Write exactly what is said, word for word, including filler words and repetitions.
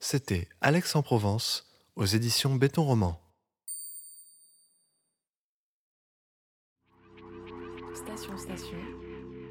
C'était Alex en Provence aux éditions Béton Roman. Station Station.